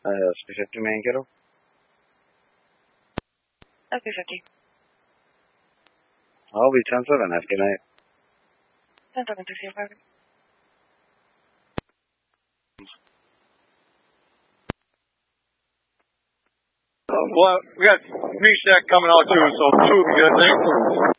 SP50 main kiddo. SP50. I'll be 10-7. Have a good night. 10-7 to see you, private. Well, we got reach that coming out too, so 2 would be good. Thanks.